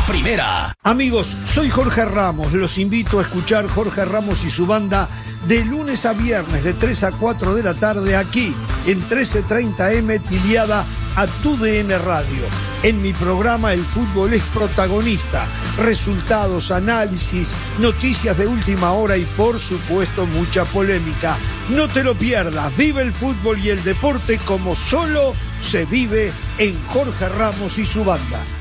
La Primera. Amigos, soy Jorge Ramos. Los invito a escuchar Jorge Ramos y su banda de lunes a viernes de 3 a 4 de la tarde aquí en 1330M afiliada a TUDN Radio. En mi programa el fútbol es protagonista. Resultados, análisis, noticias de última hora y por supuesto mucha polémica. No te lo pierdas. Vive el fútbol y el deporte como solo se vive en Jorge Ramos y su banda.